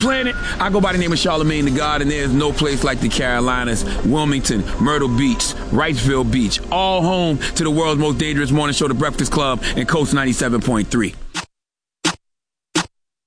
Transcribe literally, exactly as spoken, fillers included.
planet, I go by the name of Charlemagne the God, and there's no place like the Carolinas, Wilmington, Myrtle Beach, Wrightsville Beach, all home to the world's most dangerous morning show, The Breakfast Club, and Coast ninety-seven point three.